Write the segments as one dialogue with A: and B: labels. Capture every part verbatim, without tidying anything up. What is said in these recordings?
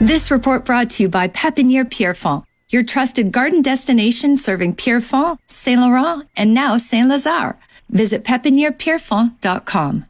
A: This report brought to you by Pépinière Pierrefonds, your trusted garden destination serving Pierrefonds, Saint Laurent, and now Saint Lazare. Visit pépinière pierrefonds dot com.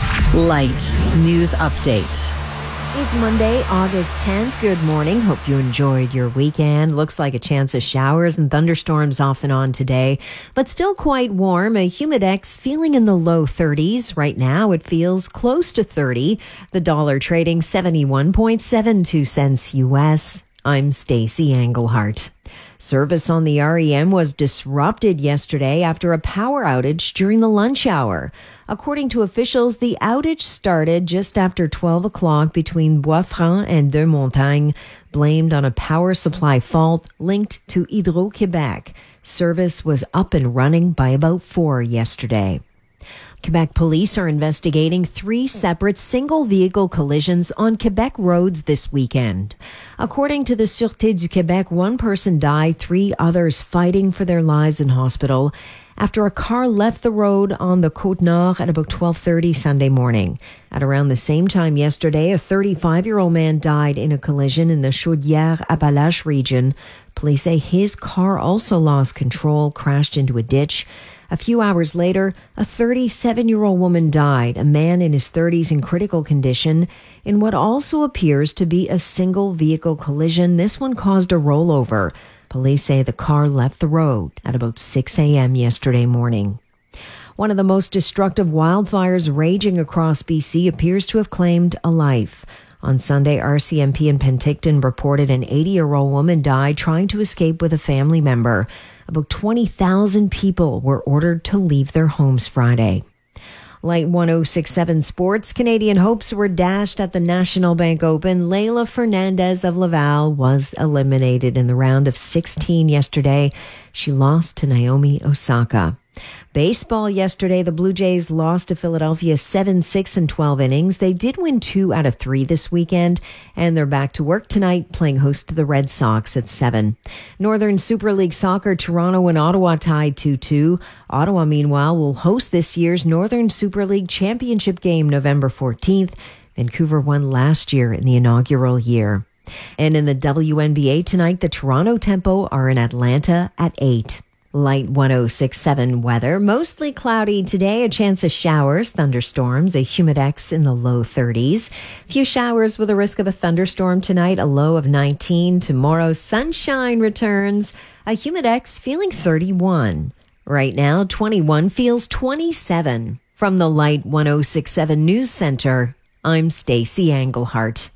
B: Light News Update.
C: It's Monday, August tenth. Good morning. Hope you enjoyed your weekend. Looks like a chance of showers and thunderstorms off and on today, but still quite warm. A humidex feeling in the low thirties. Right now it feels close to thirty. The dollar trading seventy-one point seven two cents U S. I'm Stacey Englehart. Service on the R E M was disrupted yesterday after a power outage during the lunch hour. According to officials, the outage started just after twelve o'clock between Bois-Franc and Deux Montagnes, blamed on a power supply fault linked to Hydro-Québec. Service was up and running by about four yesterday. Quebec police are investigating three separate single-vehicle collisions on Quebec roads this weekend. According to the Sûreté du Québec, one person died, three others fighting for their lives in hospital after a car left the road on the Côte-Nord at about twelve thirty Sunday morning. At around the same time yesterday, a thirty-five-year-old man died in a collision in the Chaudière-Appalaches region. Police say his car also lost control, crashed into a ditch. A few hours later, a thirty-seven-year-old woman died, a man in his thirties in critical condition, in what also appears to be a single-vehicle collision. This one caused a rollover. Police say the car left the road at about six a.m. yesterday morning. One of the most destructive wildfires raging across B C appears to have claimed a life. On Sunday, R C M P in Penticton reported an eighty-year-old woman died trying to escape with a family member. About twenty thousand people were ordered to leave their homes Friday. Light one oh six point seven Sports. Canadian hopes were dashed at the National Bank Open. Leylah Fernandez of Laval was eliminated in the round of sixteen yesterday. She lost to Naomi Osaka. Baseball yesterday, the Blue Jays lost to Philadelphia seven six in twelve innings. They did win two out of three this weekend, and they're back to work tonight, playing host to the Red Sox at seven. Northern Super League Soccer, Toronto and Ottawa tied two two. Ottawa, meanwhile, will host this year's Northern Super League Championship game November fourteenth. Vancouver won last year in the inaugural year. And in the W N B A tonight, the Toronto Tempo are in Atlanta at eight. Light one oh six point seven weather. Mostly cloudy today, a chance of showers, thunderstorms, a humidex in the low thirties. Few showers with a risk of a thunderstorm tonight, a low of nineteen. Tomorrow, sunshine returns, a humidex feeling thirty-one. Right now, twenty-one feels twenty-seven. From the Light one oh six point seven News Center, I'm Stacey Englehart.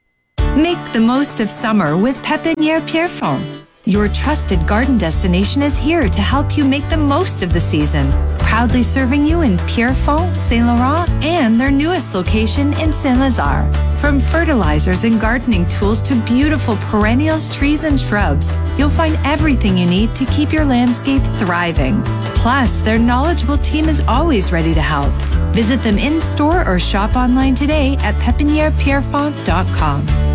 A: Make the most of summer with Pépinière Pierrefonds. Your trusted garden destination is here to help you make the most of the season. Proudly serving you in Pierrefonds, Saint Laurent, and their newest location in Saint Lazare. From fertilizers and gardening tools to beautiful perennials, trees, and shrubs, you'll find everything you need to keep your landscape thriving. Plus, their knowledgeable team is always ready to help. Visit them in store or shop online today at pépinière pierrefonds dot com.